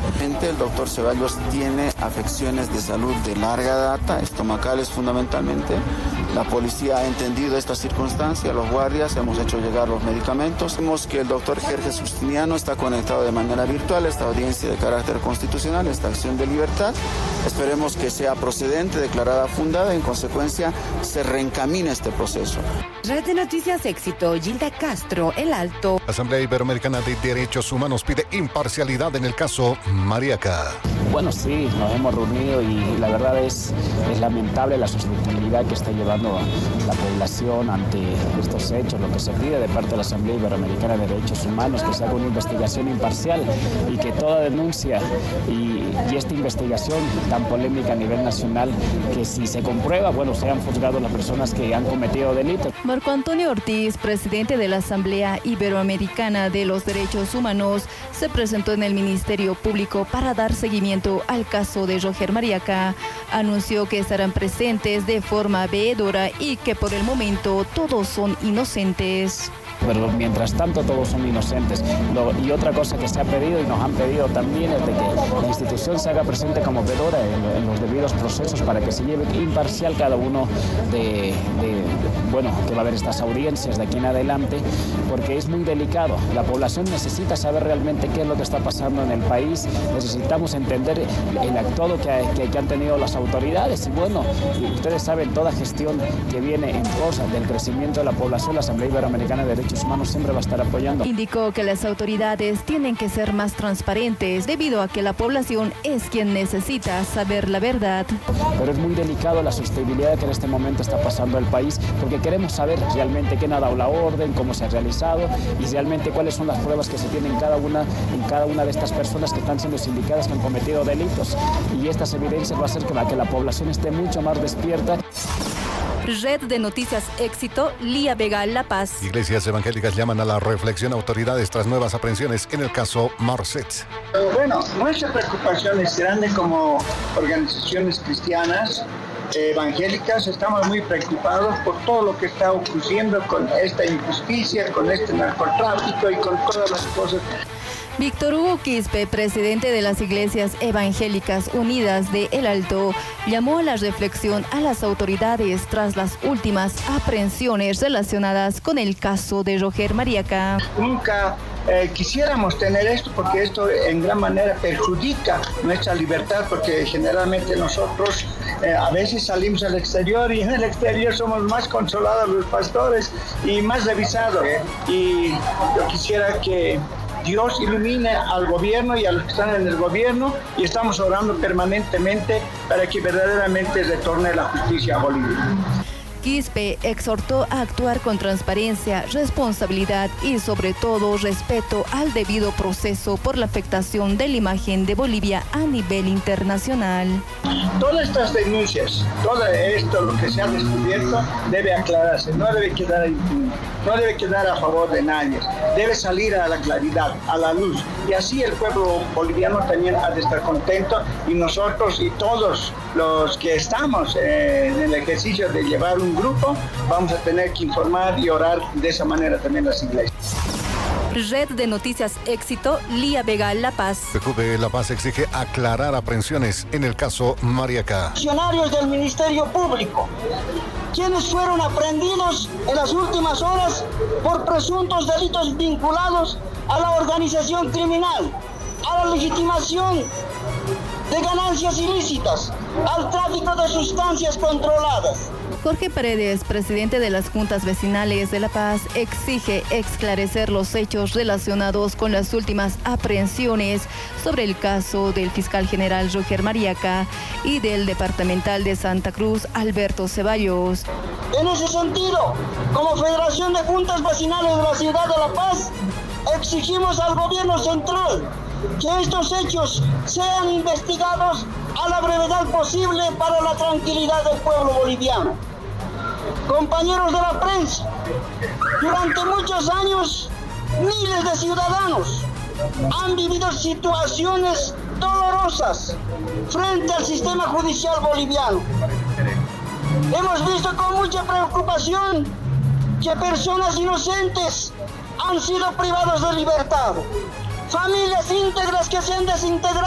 El doctor Ceballos tiene afecciones de salud de larga data, estomacales fundamentalmente. La policía ha entendido esta circunstancia, los guardias hemos hecho llegar los medicamentos. Vemos que el doctor Jerjes Justiniano está conectado de manera virtual a esta audiencia de carácter constitucional, esta acción de libertad. Esperemos que sea procedente, declarada fundada y en consecuencia se reencamine este proceso. Red de Noticias Éxito, Gilda Castro, El Alto. La Asamblea Iberoamericana de Derechos Humanos pide imparcialidad en el caso Mariaca. Bueno, sí, nos hemos reunido y la verdad es lamentable la sostenibilidad que está llevando la población ante estos hechos. Lo que se pide de parte de la Asamblea Iberoamericana de Derechos Humanos, que se haga una investigación imparcial y que toda denuncia y esta investigación tan polémica a nivel nacional, que si se comprueba, bueno, sean juzgados las personas que han cometido delitos. Marco Antonio Ortiz, presidente de la Asamblea Iberoamericana de los Derechos Humanos, se presentó en el Ministerio Público para dar seguimiento al caso de Roger Mariaca. Anunció que estarán presentes de forma veedora y que por el momento todos son inocentes. Pero mientras tanto todos son inocentes. Y otra cosa que se ha pedido y nos han pedido también es de que la institución se haga presente como veedora en los debidos procesos para que se lleve imparcial cada uno que va a haber estas audiencias de aquí en adelante, porque es muy delicado. La población necesita saber realmente qué es lo que está pasando en el país. Necesitamos entender el actuado que han tenido las autoridades. Y bueno, ustedes saben, toda gestión que viene en pos del crecimiento de la población, la Asamblea Iberoamericana de Derechos Humanos siempre va a estar apoyando. Indicó que las autoridades tienen que ser más transparentes debido a que la población es quien necesita saber la verdad. Pero es muy delicado la sostenibilidad que en este momento está pasando el país, porque queremos saber realmente quién ha dado la orden, cómo se ha realizado y realmente cuáles son las pruebas que se tienen en cada una de estas personas que están siendo sindicadas, que han cometido delitos. Y estas evidencias va a hacer que la población esté mucho más despierta. Red de Noticias Éxito, Lía Vega, La Paz. Iglesias evangélicas llaman a la reflexión a autoridades tras nuevas aprehensiones en el caso Marcet. Bueno, nuestra preocupación es grande como organizaciones cristianas, evangélicas. Estamos muy preocupados por todo lo que está ocurriendo con esta injusticia, con este narcotráfico y con todas las cosas. Víctor Hugo Quispe, presidente de las Iglesias Evangélicas Unidas de El Alto, llamó a la reflexión a las autoridades tras las últimas aprehensiones relacionadas con el caso de Roger Mariaca. Nunca quisiéramos tener esto, porque esto en gran manera perjudica nuestra libertad, porque generalmente nosotros a veces salimos al exterior y en el exterior somos más consolados los pastores y más revisados. Y yo quisiera que Dios ilumine al gobierno y a los que están en el gobierno, y estamos orando permanentemente para que verdaderamente retorne la justicia a Bolivia. Quispe exhortó a actuar con transparencia, responsabilidad y sobre todo respeto al debido proceso por la afectación de la imagen de Bolivia a nivel internacional. Todas estas denuncias, todo esto, lo que se ha descubierto, debe aclararse, no debe quedar impune, no debe quedar a favor de nadie, debe salir a la claridad, a la luz, y así el pueblo boliviano también ha de estar contento, y nosotros y todos los que estamos en el ejercicio de llevar un grupo, vamos a tener que informar y orar de esa manera también las iglesias. Red de Noticias Éxito, Lía Vega, La Paz. PQB La Paz exige aclarar aprehensiones en el caso Mariaca. Funcionarios del Ministerio Público, quienes fueron aprehendidos en las últimas horas por presuntos delitos vinculados a la organización criminal, a la legitimación de ganancias ilícitas, al tráfico de sustancias controladas. Jorge Paredes, presidente de las Juntas Vecinales de La Paz, exige esclarecer los hechos relacionados con las últimas aprehensiones sobre el caso del fiscal general Roger Mariaca y del departamental de Santa Cruz, Alberto Ceballos. En ese sentido, como Federación de Juntas Vecinales de la Ciudad de La Paz, exigimos al gobierno central que estos hechos sean investigados a la brevedad posible para la tranquilidad del pueblo boliviano. Compañeros de la prensa, durante muchos años, miles de ciudadanos han vivido situaciones dolorosas frente al sistema judicial boliviano. Hemos visto con mucha preocupación que personas inocentes han sido privados de libertad. Familias íntegras que se han desintegrado